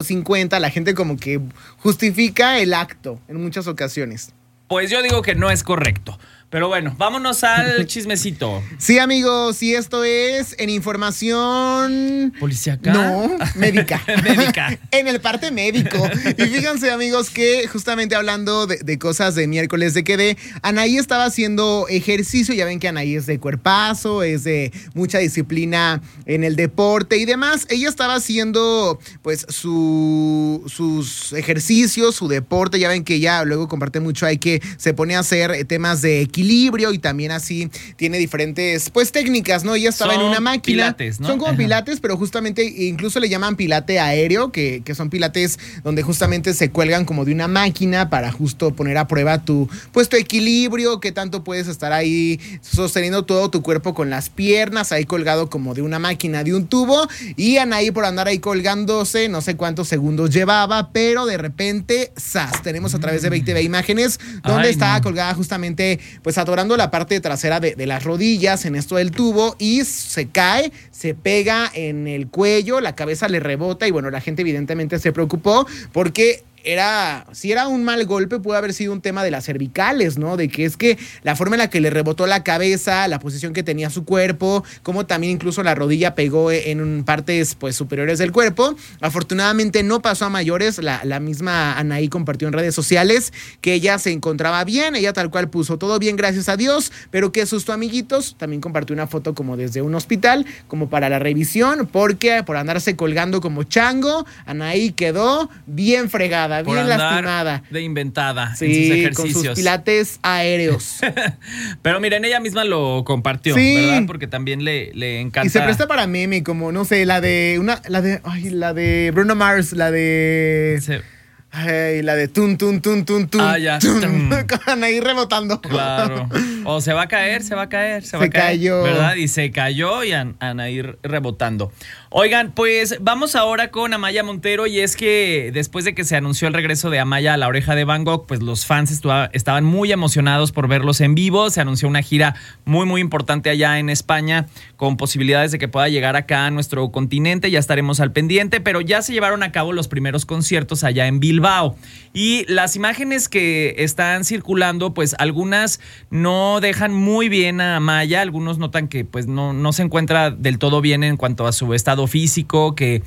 150, la gente como que justifica el acto en muchas ocasiones. Pues yo digo que no es correcto. Pero bueno, vámonos al chismecito. Sí, amigos, y esto es en información... ¿Policíaca? No, médica. Médica. En el parte médico. Y fíjense, amigos, que justamente hablando de cosas de miércoles de que Anaí estaba haciendo ejercicio. Ya ven que Anaí es de cuerpazo, es de mucha disciplina en el deporte y demás. Ella estaba haciendo, pues, sus ejercicios, su deporte. Ya ven que ella luego comparte mucho ahí que se pone a hacer temas de equilibrio y también así tiene diferentes, pues, técnicas, ¿no? Ella estaba en una máquina. Pilates, ¿no? Son como pilates, pero justamente incluso le llaman pilate aéreo, que son pilates donde justamente se cuelgan como de una máquina para justo poner a prueba tu equilibrio, qué tanto puedes estar ahí sosteniendo todo tu cuerpo con las piernas, ahí colgado como de una máquina, de un tubo, y Anaí por andar ahí colgándose, no sé cuántos segundos llevaba, pero de repente, ¡zas! Tenemos a través de 20 imágenes donde estaba colgada justamente, pues, atorando la parte trasera de las rodillas en esto del tubo y se cae, se pega en el cuello, la cabeza le rebota y bueno, la gente evidentemente se preocupó porque si era un mal golpe, pudo haber sido un tema de las cervicales, ¿no? De que es que la forma en la que le rebotó la cabeza, la posición que tenía su cuerpo, como también incluso la rodilla pegó en partes, pues, superiores del cuerpo. Afortunadamente no pasó a mayores. La misma Anaí compartió en redes sociales que ella se encontraba bien, ella tal cual puso todo bien, gracias a Dios, pero qué susto, amiguitos. También compartió una foto como desde un hospital, como para la revisión, porque por andarse colgando como chango, Anaí quedó bien fregada, bien lastimada. De inventada, sí, en sus ejercicios. Con sus pilates aéreos. Pero miren, ella misma lo compartió, sí, ¿verdad? Porque también le encanta. Y se presta para meme, como, no sé, la de Bruno Mars, la de... Sí. Ay, la de tun. Ya. Con ahí rebotando. Claro. O se va a caer. Se cayó. ¿Verdad? Y se cayó y Anaí rebotando. Oigan, pues vamos ahora con Amaya Montero, y es que después de que se anunció el regreso de Amaya a La Oreja de Van Gogh, pues los fans estaban muy emocionados por verlos en vivo. Se anunció una gira muy, muy importante allá en España, con posibilidades de que pueda llegar acá a nuestro continente. Ya estaremos al pendiente, pero ya se llevaron a cabo los primeros conciertos allá en Bilbao. Y las imágenes que están circulando, pues algunas no dejan muy bien a Amaya, algunos notan que pues no se encuentra del todo bien en cuanto a su estado físico, que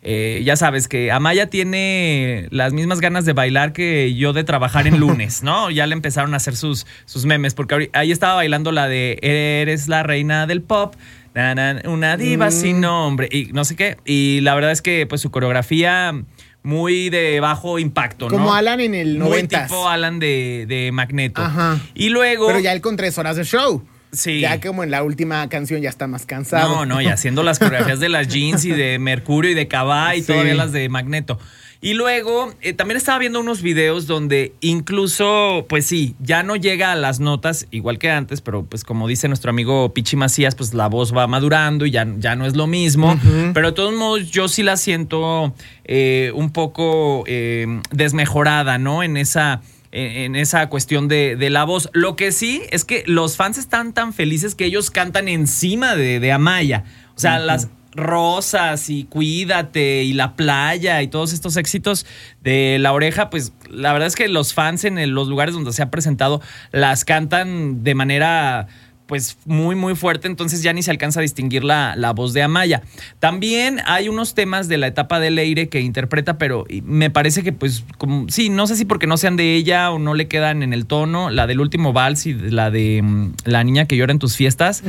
ya sabes que Amaya tiene las mismas ganas de bailar que yo de trabajar en lunes, ¿no? Ya le empezaron a hacer sus memes, porque ahí estaba bailando la de Eres la reina del pop, una diva sin nombre, y no sé qué. Y la verdad es que pues su coreografía muy de bajo impacto, ¿no? Como Alan en el 90s. Muy tipo Alan de Magneto. Ajá. Y luego... Pero ya él con 3 horas de show. Sí. Ya como en la última canción ya está más cansado. No, y haciendo las coreografías de las Jeans y de Mercurio y de Cabá y todavía las de Magneto. Y luego también estaba viendo unos videos donde incluso, pues sí, ya no llega a las notas igual que antes, pero pues como dice nuestro amigo Pichi Macías, pues la voz va madurando y ya no es lo mismo. Uh-huh. Pero de todos modos yo sí la siento un poco desmejorada, ¿no? En esa cuestión de la voz. Lo que sí es que los fans están tan felices que ellos cantan encima de Amaya. O sea, las Rosas y Cuídate y La Playa y todos estos éxitos de La Oreja, pues la verdad es que los fans en los lugares donde se ha presentado las cantan de manera pues muy, muy fuerte, entonces ya ni se alcanza a distinguir la voz de Amaya. También hay unos temas de la etapa de Leire que interpreta, pero me parece que pues, como, sí, no sé si porque no sean de ella o no le quedan en el tono, la del último vals y la de La niña que llora en tus fiestas,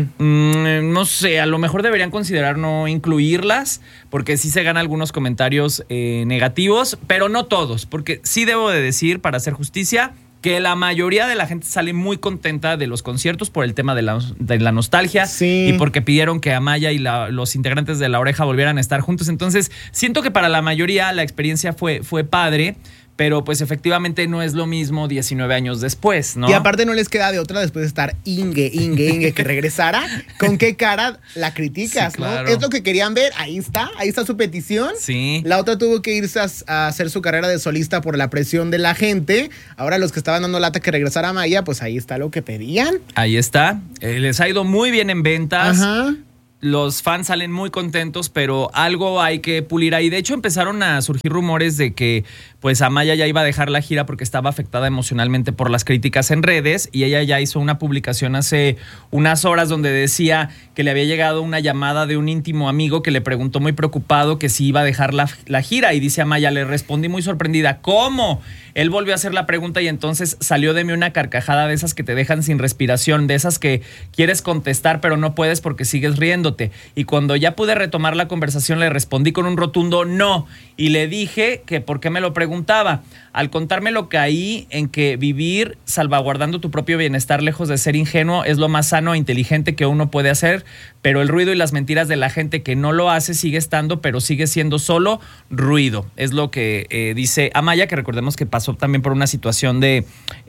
no sé, a lo mejor deberían considerar no incluirlas, porque sí se ganan algunos comentarios negativos, pero no todos, porque sí debo de decir, para hacer justicia, que la mayoría de la gente sale muy contenta de los conciertos por el tema de la nostalgia, sí, y porque pidieron que Amaya y los integrantes de La Oreja volvieran a estar juntos. Entonces, siento que para la mayoría la experiencia fue padre, pero pues efectivamente no es lo mismo 19 años después, ¿no? Y aparte no les queda de otra después de estar Inge que regresara. ¿Con qué cara la criticas, sí, claro, no? Es lo que querían ver, ahí está su petición. Sí. La otra tuvo que irse a hacer su carrera de solista por la presión de la gente. Ahora los que estaban dando lata que regresara Amaya, pues ahí está lo que pedían. Ahí está. Les ha ido muy bien en ventas. Ajá. los fans salen muy contentos, pero algo hay que pulir ahí. De hecho, empezaron a surgir rumores de que pues Amaya ya iba a dejar la gira porque estaba afectada emocionalmente por las críticas en redes, y ella ya hizo una publicación hace unas horas donde decía que le había llegado una llamada de un íntimo amigo que le preguntó muy preocupado que si iba a dejar la gira, y dice Amaya: le respondí muy sorprendida, ¿cómo? Él volvió a hacer la pregunta y entonces salió de mí una carcajada de esas que te dejan sin respiración, de esas que quieres contestar pero no puedes porque sigues riéndote. Y cuando ya pude retomar la conversación le respondí con un rotundo no, y le dije que por qué me lo preguntaba. Al contármelo caí en que vivir salvaguardando tu propio bienestar lejos de ser ingenuo es lo más sano e inteligente que uno puede hacer, pero el ruido y las mentiras de la gente que no lo hace sigue estando, pero sigue siendo solo ruido. Es lo que dice Amaya, que recordemos que pasó también por una situación de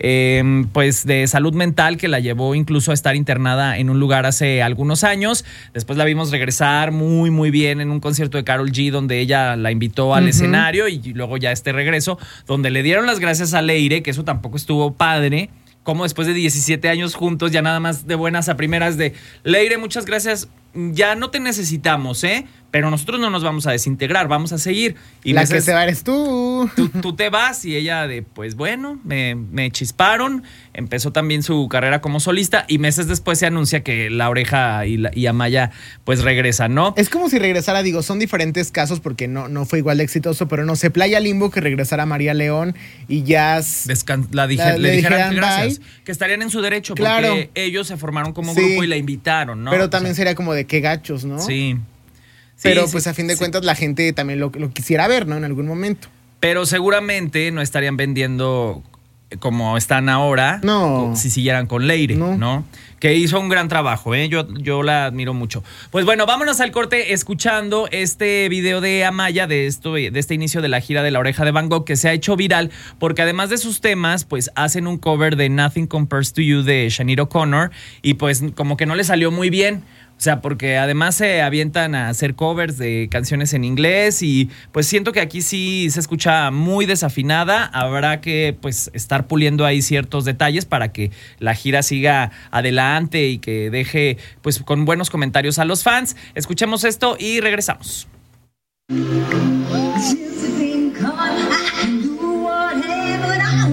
pues de salud mental que la llevó incluso a estar internada en un lugar hace algunos años. Después la vimos regresar muy muy bien en un concierto de Karol G donde ella la invitó al escenario, y luego ya este regreso donde le dieron las gracias a Leire, que eso tampoco estuvo padre, como después de 17 años juntos, ya nada más de buenas a primeras de Leire, muchas gracias, ya no te necesitamos, pero nosotros no nos vamos a desintegrar, vamos a seguir. Y la que se va eres tú. Tú te vas, y ella de, pues bueno, me chisparon. Empezó también su carrera como solista, y meses después se anuncia que La Oreja y Amaya pues regresan, ¿no? Es como si regresara, digo, son diferentes casos porque no fue igual de exitoso, pero no sé, Playa Limbo, que regresara María León y Jazz. Le dijeran gracias. Bye. Que estarían en su derecho, claro, porque ellos se formaron como grupo y la invitaron, ¿no? Pero también sería como de qué gachos, ¿no? Sí. Pero pues a fin de cuentas la gente también lo quisiera ver, ¿no? En algún momento. Pero seguramente no estarían vendiendo como están ahora, si siguieran con Leire, ¿no? Que hizo un gran trabajo, yo la admiro mucho. Pues bueno, vámonos al corte escuchando este video de Amaya de este inicio de la gira de La Oreja de Van Gogh, que se ha hecho viral porque además de sus temas, pues hacen un cover de Nothing Compares to You de Sinead O'Connor, y pues como que no le salió muy bien. O sea, porque además se avientan a hacer covers de canciones en inglés, y pues siento que aquí sí se escucha muy desafinada. Habrá que pues estar puliendo ahí ciertos detalles para que la gira siga adelante y que deje pues con buenos comentarios a los fans. Escuchemos esto y regresamos.